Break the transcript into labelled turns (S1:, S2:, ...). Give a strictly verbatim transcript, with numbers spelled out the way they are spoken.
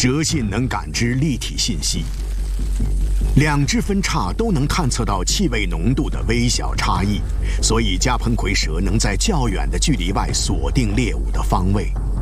S1: 蛇信能感知立体信息，两只分叉都能探测到气味浓度的微小差异，所以加蓬葵蛇能在较远的距离外锁定猎物的方位。